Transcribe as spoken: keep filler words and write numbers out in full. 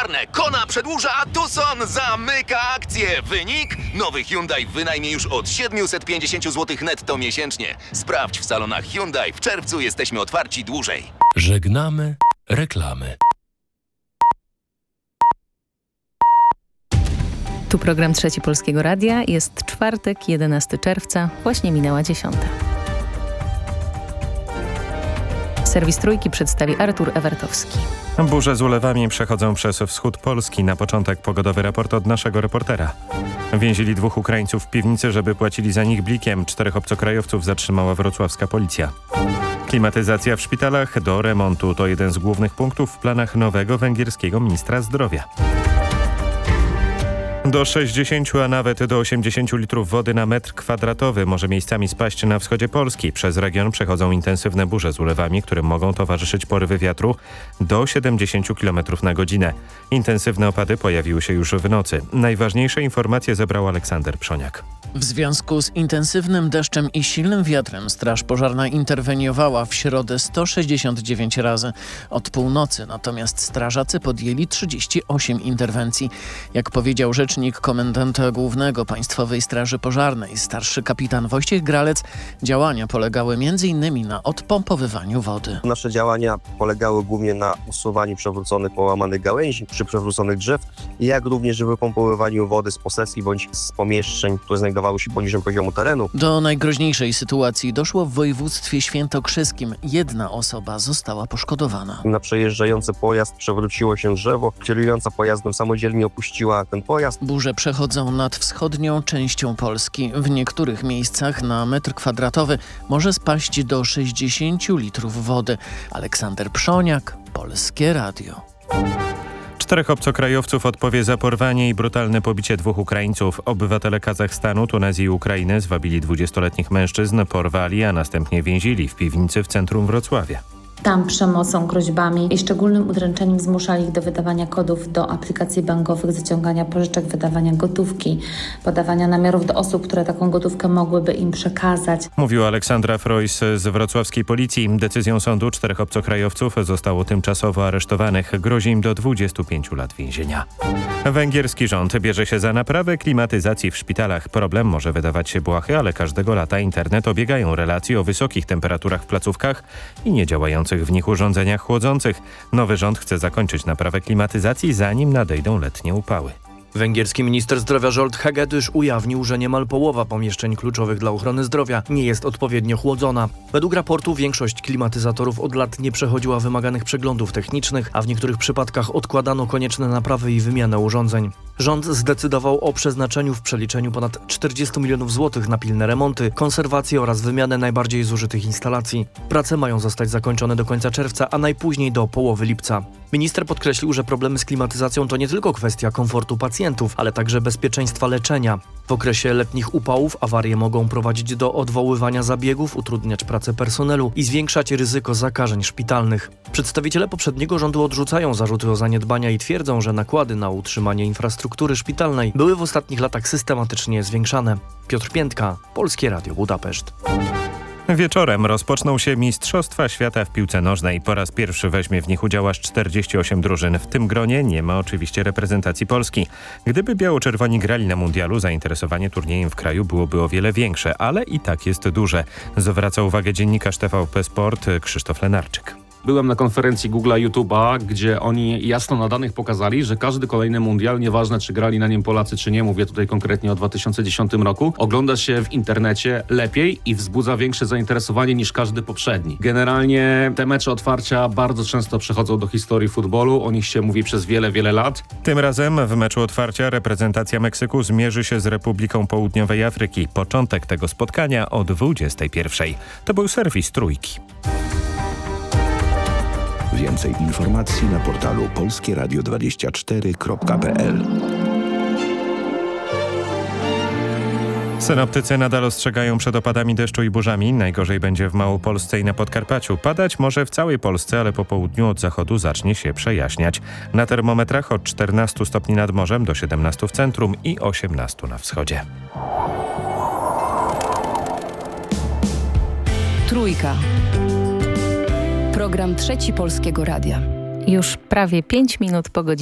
czarne. Kona przedłuża, a Tucson zamyka akcję. Wynik? Nowy Hyundai wynajmie już od siedemset pięćdziesiąt złotych netto miesięcznie. Sprawdź w salonach Hyundai. W czerwcu jesteśmy otwarci dłużej. Żegnamy reklamy. Tu program Trzeci Polskiego Radia. Jest czwartek, jedenastego czerwca. Właśnie minęła dziesiąta. Serwis Trójki przedstawi Artur Ewartowski. Burze z ulewami przechodzą przez wschód Polski. Na początek pogodowy raport od naszego reportera. Więzili dwóch Ukraińców w piwnicy, żeby płacili za nich blikiem. Czterech obcokrajowców zatrzymała wrocławska policja. Klimatyzacja w szpitalach do remontu to jeden z głównych punktów w planach nowego węgierskiego ministra zdrowia. Do sześćdziesięciu, a nawet do osiemdziesięciu litrów wody na metr kwadratowy może miejscami spaść na wschodzie Polski. Przez region przechodzą intensywne burze z ulewami, którym mogą towarzyszyć porywy wiatru do siedemdziesięciu kilometrów na godzinę. Intensywne opady pojawiły się już w nocy. Najważniejsze informacje zebrał Aleksander Przoniak. W związku z intensywnym deszczem i silnym wiatrem Straż Pożarna interweniowała w środę sto sześćdziesiąt dziewięć razy. Od północy natomiast strażacy podjęli trzydzieści osiem interwencji. Jak powiedział rzecznik komendanta głównego Państwowej Straży Pożarnej, starszy kapitan Wojciech Gralec, działania polegały między innymi na odpompowywaniu wody. Nasze działania polegały głównie na usuwaniu przewróconych, połamanych gałęzi czy przewróconych drzew, jak również wypompowywaniu wody z posesji bądź z pomieszczeń, które znajdowały się poniżej poziomu terenu. Do najgroźniejszej sytuacji doszło w województwie świętokrzyskim. Jedna osoba została poszkodowana. Na przejeżdżający pojazd przewróciło się drzewo. Kierująca pojazdem samodzielnie opuściła ten pojazd. Burze przechodzą nad wschodnią częścią Polski. W niektórych miejscach na metr kwadratowy może spaść do sześćdziesięciu litrów wody. Aleksander Przoniak, Polskie Radio. Czterech obcokrajowców odpowie za porwanie i brutalne pobicie dwóch Ukraińców. Obywatele Kazachstanu, Tunezji i Ukrainy zwabili dwudziestoletnich mężczyzn, porwali, a następnie więzili w piwnicy w centrum Wrocławia. Tam przemocą, groźbami i szczególnym udręczeniem zmuszali ich do wydawania kodów do aplikacji bankowych, zaciągania pożyczek, wydawania gotówki, podawania namiarów do osób, które taką gotówkę mogłyby im przekazać. Mówiła Aleksandra Frojs z wrocławskiej policji. Decyzją sądu czterech obcokrajowców zostało tymczasowo aresztowanych. Grozi im do dwudziestu pięciu lat więzienia. Węgierski rząd bierze się za naprawę klimatyzacji w szpitalach. Problem może wydawać się błahy, ale każdego lata internet obiegają relacje o wysokich temperaturach w placówkach i niedziałających w nich urządzeniach chłodzących. Nowy rząd chce zakończyć naprawę klimatyzacji, zanim nadejdą letnie upały. Węgierski minister zdrowia Zsolt Hegedűs ujawnił, że niemal połowa pomieszczeń kluczowych dla ochrony zdrowia nie jest odpowiednio chłodzona. Według raportu większość klimatyzatorów od lat nie przechodziła wymaganych przeglądów technicznych, a w niektórych przypadkach odkładano konieczne naprawy i wymianę urządzeń. Rząd zdecydował o przeznaczeniu w przeliczeniu ponad czterdziestu milionów złotych na pilne remonty, konserwację oraz wymianę najbardziej zużytych instalacji. Prace mają zostać zakończone do końca czerwca, a najpóźniej do połowy lipca. Minister podkreślił, że problemy z klimatyzacją to nie tylko kwestia komfortu pacjentów, ale także bezpieczeństwa leczenia. W okresie letnich upałów awarie mogą prowadzić do odwoływania zabiegów, utrudniać pracę personelu i zwiększać ryzyko zakażeń szpitalnych. Przedstawiciele poprzedniego rządu odrzucają zarzuty o zaniedbania i twierdzą, że nakłady na utrzymanie infrastruktury szpitalnej były w ostatnich latach systematycznie zwiększane. Piotr Piętka, Polskie Radio Budapeszt. Wieczorem rozpoczną się Mistrzostwa Świata w piłce nożnej. Po raz pierwszy weźmie w nich udział aż czterdzieści osiem drużyn. W tym gronie nie ma oczywiście reprezentacji Polski. Gdyby biało-czerwoni grali na mundialu, zainteresowanie turniejem w kraju byłoby o wiele większe, ale i tak jest duże. Zwraca uwagę dziennikarz T V P Sport Krzysztof Lenarczyk. Byłem na konferencji Google'a, YouTube'a, gdzie oni jasno na danych pokazali, że każdy kolejny mundial, nieważne czy grali na nim Polacy czy nie, mówię tutaj konkretnie o dwa tysiące dziesiątym roku, ogląda się w internecie lepiej i wzbudza większe zainteresowanie niż każdy poprzedni. Generalnie te mecze otwarcia bardzo często przechodzą do historii futbolu, o nich się mówi przez wiele, wiele lat. Tym razem w meczu otwarcia reprezentacja Meksyku zmierzy się z Republiką Południowej Afryki. Początek tego spotkania o dwudziestej pierwszej. To był serwis Trójki. Więcej informacji na portalu polskie radio dwadzieścia cztery kropka p l. Synoptycy nadal ostrzegają przed opadami deszczu i burzami. Najgorzej będzie w Małopolsce i na Podkarpaciu. Padać może w całej Polsce, ale po południu od zachodu zacznie się przejaśniać. Na termometrach od czternastu stopni nad morzem do siedemnastu w centrum i osiemnastu na wschodzie. Trójka. Program Trzeci Polskiego Radia. Już prawie pięć minut po godzinie.